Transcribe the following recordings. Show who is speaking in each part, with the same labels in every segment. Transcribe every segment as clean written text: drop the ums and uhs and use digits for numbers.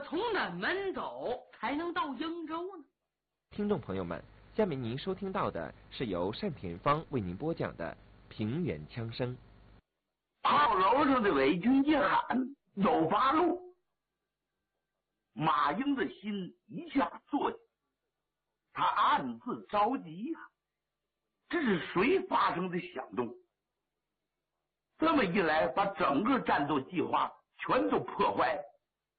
Speaker 1: 从南门走才能到英州呢？
Speaker 2: 听众朋友们，下面您收听到的是由单田芳为您播讲的平原枪声。
Speaker 3: 炮楼上的伪军一喊有八路，马英的心一下坐起，他暗自着急呀，这是谁发生的响动？这么一来，把整个战斗计划全都破坏了。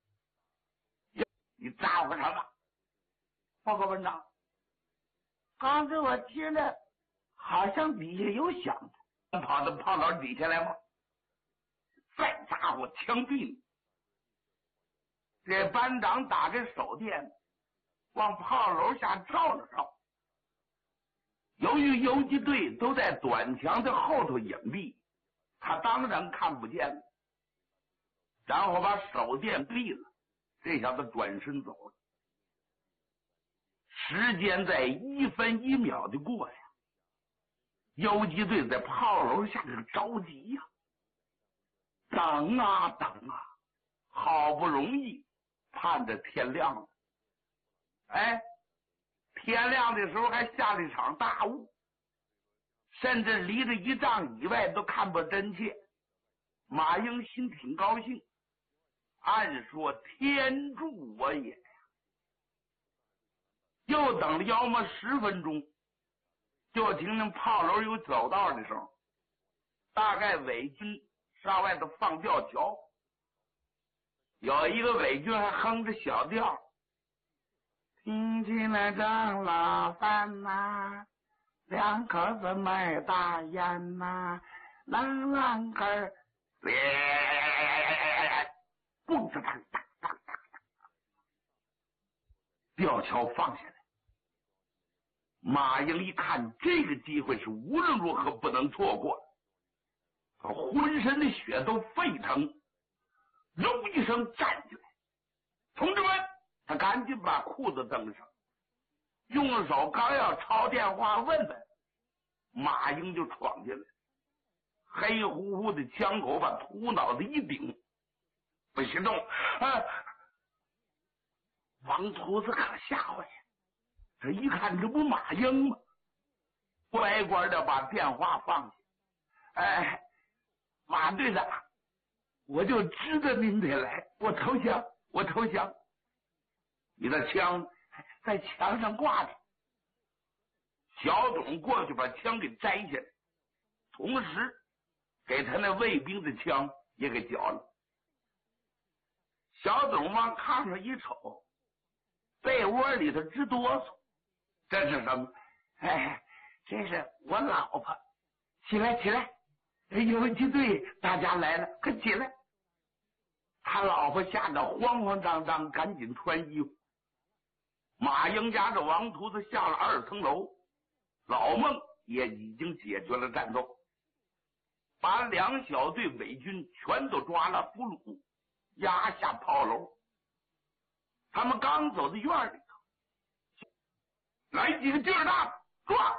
Speaker 3: 你咋回事了？报告班长，刚才我听着好像底下有响，跑到炮楼底下来吗？再家伙枪毙你！这班长打开手电往炮楼下照了照，由于游击队都在短墙的后头隐蔽，他当然看不见了，然后把手电闭了，这下子转身走了。时间在1分1秒的过呀，游击队在炮楼下这着急呀，等啊等啊，好不容易盼着天亮了。哎，天亮的时候还下了一场大雾，甚至离着1丈以外都看不真切。马英心挺高兴，按说天助我也呀。又等了要么10分钟，就听见炮楼有走道的声，大概伪军上外头放吊桥，有一个伪军还哼着小调，听起来张老三呐，两口子卖大烟呐，啷啷个儿，蹦子当当当当，吊桥放下来。马英一看这个机会是无论如何不能错过，他浑身的血都沸腾，揉一声站起来，同志们，他赶紧把裤子蹬上，用手刚要抄电话问问，马英就闯进来，黑乎乎的枪口把秃脑子一顶，不许动啊！王秃子可吓坏了，这一看这不马英吗？乖乖的把电话放下。哎，马队长，我就知道您得来，我投降，我投降。你的枪在墙上挂着。小董过去把枪给摘下来，同时给他那卫兵的枪也给缴了。小董往炕上一瞅，被窝里头直哆嗦，这是什么？哎，这是我老婆。起来起来，游击队大家来了，快起来！他老婆吓得慌慌张张，赶紧穿衣服。马英家的王秃子下了2层楼，老孟也已经解决了战斗，把2小队伪军全都抓了俘虏，压下炮楼。他们刚走到院里头，来几个劲儿大的撞，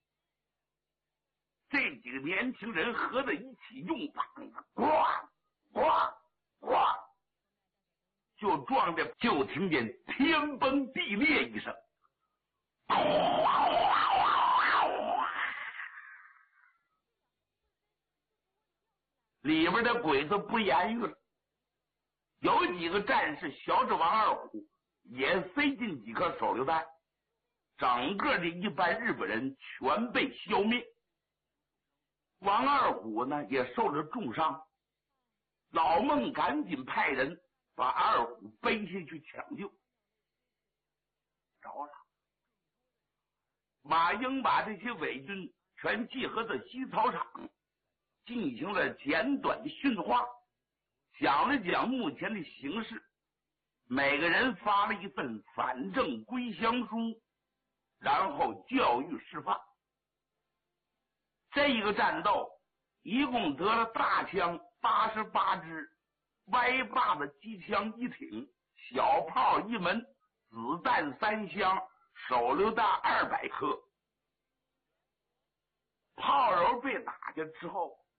Speaker 3: 这几个年轻人合在一起用膀子咣咣咣，就撞的就听见天崩地裂一声，里边的鬼子不言语了，有几个战士学着王二虎也塞进几颗手榴弹，整个的一班日本人全被消灭。王二虎呢也受了重伤，老孟赶紧派人把二虎背下去抢救。着了，马英把这些伪军全集合在西草场，进行了简短的训话，讲了讲目前的形势，每个人发了一份反正归乡书，然后教育释放。这个战斗一共得了大枪88支，歪把子机枪1挺，小炮1门，子弹3箱，手榴弹200颗。炮楼被打下之后，